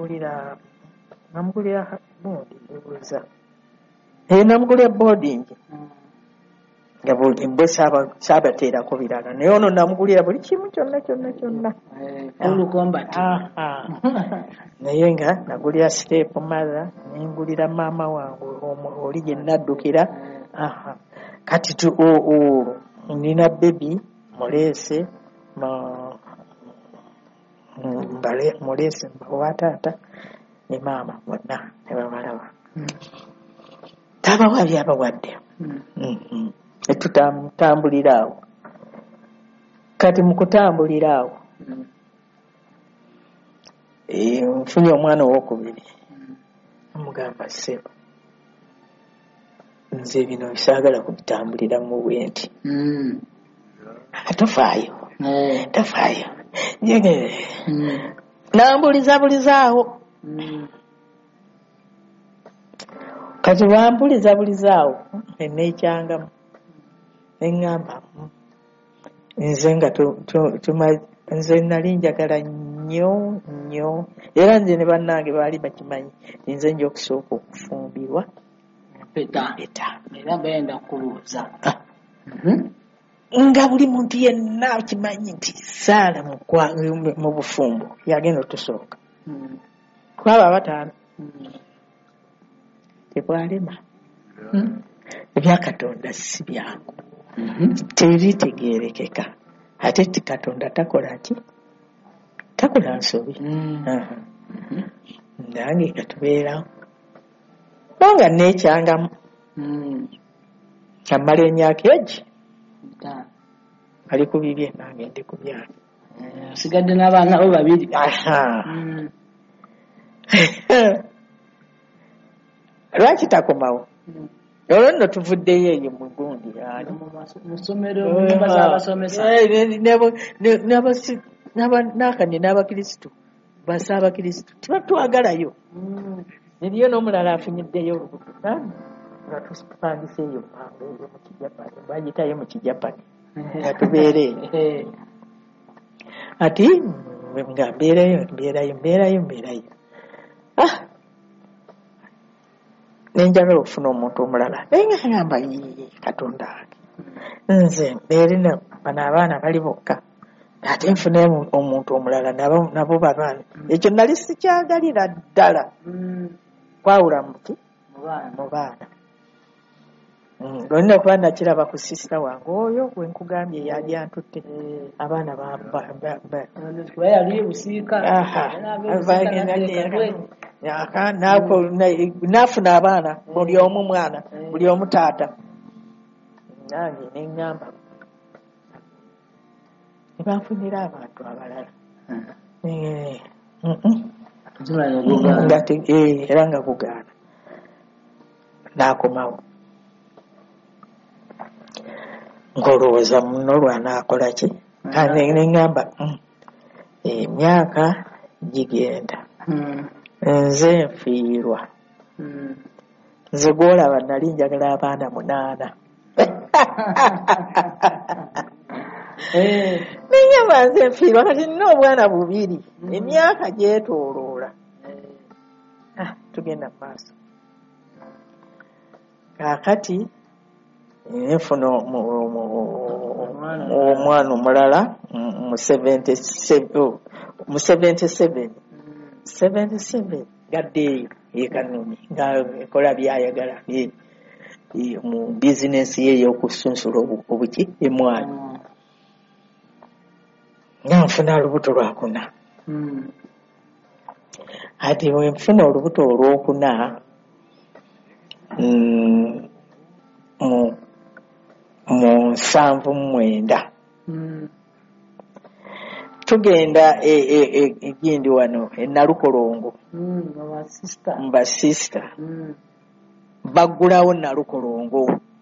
namugulira boodi ebuuza namugulira boarding nga bwe saabateerako birala naye ono namugulira buli kimu kyonna naye nga nagulira step mother nengulira maama wange oli gye naddukira kati nina bebi muleese muleese wa taata ne maama bonna ne babalaba tabawa byabawadde tutambulira awo kati mu kutambulira awo nfunye omwana owokubiri amugamba ssebo nze bino bisaagala kubitambulira mu bwenti tofaayo nambulizabulizaawo kati bambulizabulizaawo enekyangamu neŋŋamba nze nga nze nali njagala nnyo era nze ne bannange baali bakimanyi nze nja okusooka okufumbirwa peta era bayenda kubuuza nga buli muntu yenna akimanyi nti Saala mu bufumbo yagenda otusooka twaba bataano tebwalema ebya Katonda si byangu teritegeerekeka ate ti Katonda takola ki takola nsobi nange katubeerawo nanga neekyangamu amala emyaka egi ali ku bibye nange ndi ku byange sigadde n'abaana bo babiri lwaki takomawo olwo nno tuvuddeyo eyo mu gundi nakanye n'abakirisitu basa abakirisitu tibatwagalayo eriyo n'omulala afunyiddeyo olubuto nga tupandiseeyo eyo mu kijapani bagitayo mu kijapani nga tubeere ati nga mbeerayo nenjagala okufuna omuntu omulala naye nga ngamba Katonda wange nze mbeere bano abaana bali bokka ate nfune omuntu omulala nabo babaana ekyo nali sikyagalira ddala kwawula mu baana olina okuba nakiraba ku sisita wange oyo wenkugambye yali antutte abaana naafuna abaana buli omu mwana buli omu taata nange neŋŋamba nebanfunira abantu abalala era nga kugaana naakomawo ng'olowooza muno lwanaakola ki neŋŋamba emyaka gigenda nze nfiirwa nze gwolaba nali njagala abaana 8 neŋŋamba nze nfiirwa kati nina obwana 2 emyaka gyetooloola tugenda mu maaso kaakati nfuna omwana omulala mu 77 gaddeeyo ekanoni nga ekola byayagala mu bizinensi ye ey'okusunsula obuki emwanyi nga nfuna olubuto lwakuna ati wenfuna olubuto olwokuna mu 79 tugenda egindi wano enalukolongo mbasista baggulawo nalukolongo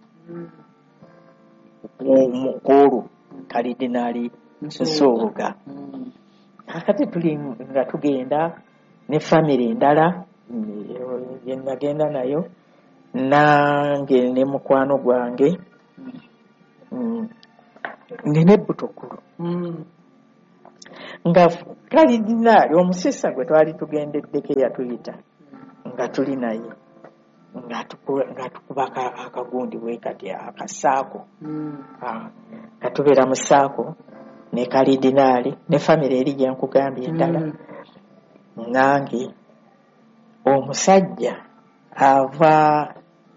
olwo kalidinali Nsooga akati tuli nga tugenda ne family endala yenagenda nayo nange ne mukwano gwange nene butokulu nga kalidinaali omusisa gwe twali tugendeddeko eyatuyita nga tuli naye nga tukuba akagundi bwe kati akasaako nga tubeera mu saako ne kalidinaali ne famire eri gye nkugambye endala nange omusajja ava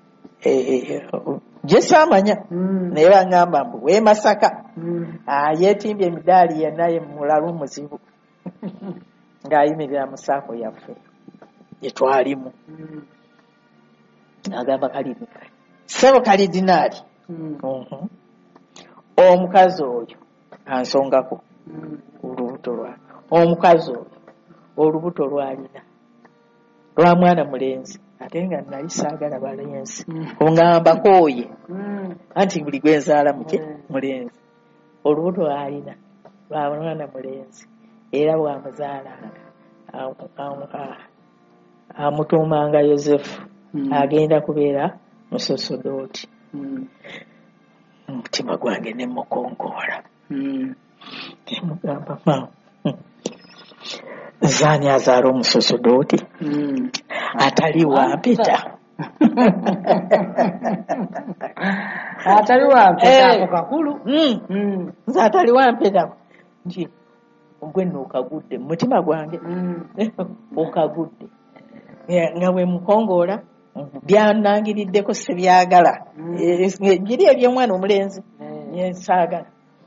gye saamanya naye baŋŋamba mbu w'e Masaka yeetimbye emidaali yenaye mulalu muzibu ng'ayimirira mu saako yaffe gye twalimu agamba kalidinaali ssebo kalidinaali omukazi oyo ansongako olubuto lwange omukazi oyo olubuto lwalina lwa mwana mulenzi ate nga nali saagala balenzi ongambako oye anti buli gwenzaala muke mulenzi olubuto alina lwa mwana mulenzi era bwamuzaalanga amutuumanga Yozefu agenda kubeera musosodooti omutima gwange ne mukonkoola nemugamba mama zaani azaala omusosodooti atali wampeta atali wampeta kakulu nze atali wampeta nti gwe nno okagudde mumutima gwange okagudde nga bwe mukongoola byanangiriddeko sibyagala giri ery'omwana omulenzi yensaagala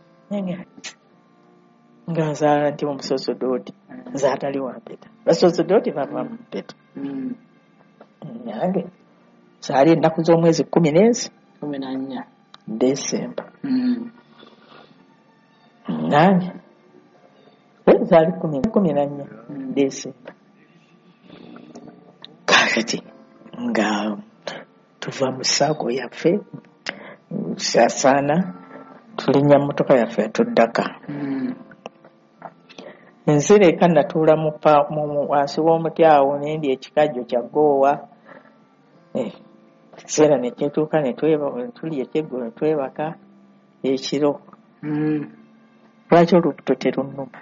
nga nzaala nti omusosodooti nze atali wampeta basosodooti bava mumpeta nange zaali ennaku z'omwezi 14 Desemba nange zaali 14 Desemba kakati nga tuva mu saako yaffe saasaana tulinnya mmotoka yaffe yatuddaka nzireka natuula wansi w'omuti awo nendi ekikajjo kya goowa ekiseera ne kyetuuka tuli ekyeggulo ne twebaka ekiro lwaki olubuto terunnuma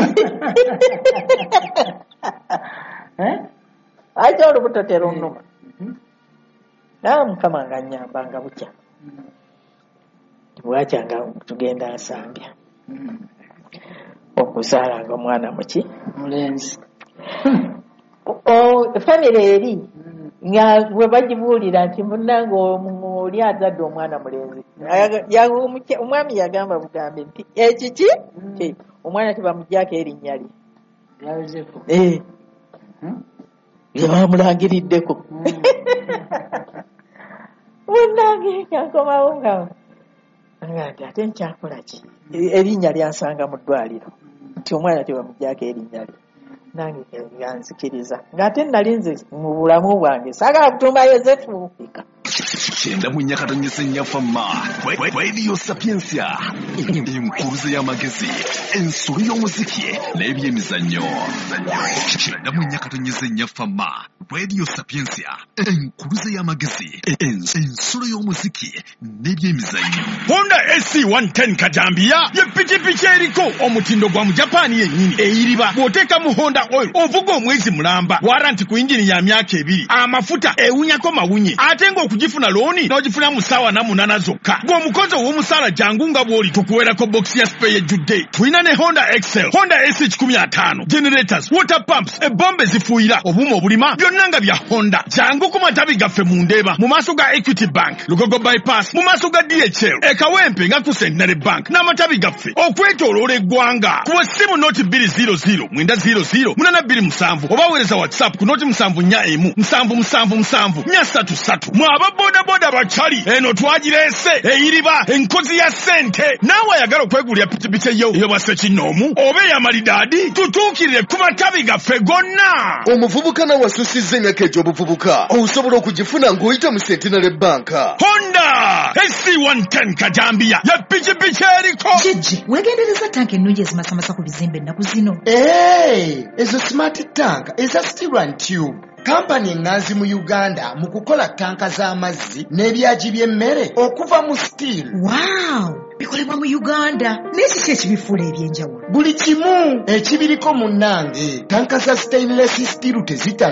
lwaki olubuto terunnuma nawe Mukama nga nnyamba nga bukya bwakya nga tugenda Nsambya okuzaala nga omwana muki mulenzi famire eri nga bwe bagibuulira nti munnange oli azadde omwana mulenzi omwami yagamba bugambe nti ekiki omwana tebamuggyako erinnya lye lyebamulangiriddeko munnange kankomawo nga nti ate nkyakola ki erinnya lyansanga mu ddwaliro nti omwana tebamuggyako erinnya lye nange yanzikiriza ng'ate nali nze mu bulamu bwange saagala kutumba Yozefu Kyenda mu Nyakatonyese Nyafama Radio Sapiensia enkuruze y'amagezi ensolo y'omuziki n'ebyemizannyo Kyenda mu Nyakatonyese Nyafama Radio Sapiensia enkuruze y'amagezi ensolo y'omuziki n'ebyemizannyo Honda SC110 Kajambia ye pikipiki eriko omutindo gwa mu Japan yennyini eyiriba bw'oteeka mu Honda oil ovuga omwezi mulamba waranti ku injini ya myaka 2 amafuta ewunyako mawunye ate ng'okugifuna looni n'ogifuna mu ssaawa 8 zokka ng'omukozi ow'omusaala jangu nga bw'oli tukuweerako bokisi ya spray ejjudde tulina ne Honda Excel Honda SH15 generators water pumps ebbombe zifuuyira obuuma obulima byonna nga bya Honda jangu ku matabi gaffe mu Ndeeba mu maaso ga Equity Bank Lugogo bypass mu maaso ga DHL ekawempe nga ku Centenary Bank n'amatabi gaffe okwetooloola eggwanga ku ssimu noti 200 900 827 oba weereza WhatsApp ku noti 741 777 433 mwaba boda bachali eno twagireese eyiriba enkozi ya sente naawe ayagala okwegulira pikipiki eyo bwase kinoomu oba ey'amalidaadi tutuukirire ku matabi gaffe gonna omuvubuka nawe asusizza emyaka egy'obuvubuka osobola okugifuna ng'oyita mu Centenary Bank Honda SC110 Kajambia ya pikipiki eriko jijji wegendereza tanka ennungi ezimasamasa ku bizimbe ennaku zino ezo smart tank eza steel and tube kampani enganzi mu Uganda mu kukola tanka z'amazzi n'ebyagi by'emmere okuva mu steel. Wow! bikolebwa mu Uganda. Naye kiki ekibifuula ebyenjawulo? buli kimu ekibiriko munnange tanka za stainless steel tezita